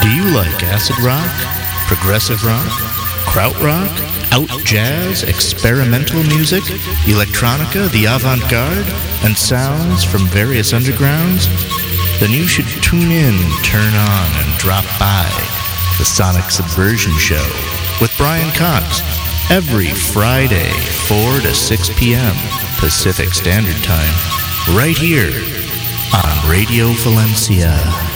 Do you like acid rock, progressive rock, krautrock, out jazz, experimental music, electronica, the avant-garde, and sounds from various undergrounds? Then you should tune in, turn on, and drop by the Sonic Subversion Show with Brian Cox every Friday, 4 to 6 p.m. Pacific Standard Time, right here on Radio Valencia.